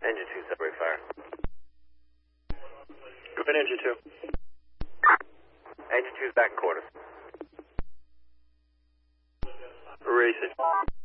Engine 2, separate fire. Go ahead, engine 2. Engine 2's back in quarters. Racing.